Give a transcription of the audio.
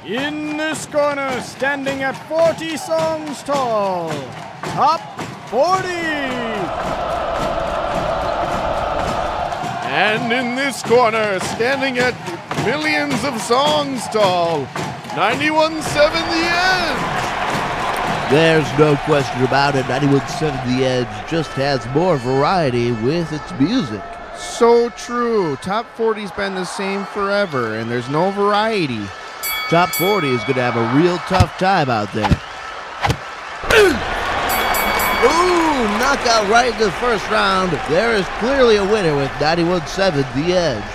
In this corner, standing at 40 songs tall, Top 40. And in this corner, standing at millions of songs tall, 91.7 The Edge. There's no question about it. 91.7 The Edge just has more variety with its music. So true. Top 40's been the same forever, and there's no variety. Top 40 is going to have a real tough time out there. Ooh, knockout right in the first round. There is clearly a winner with 91.7 The Edge.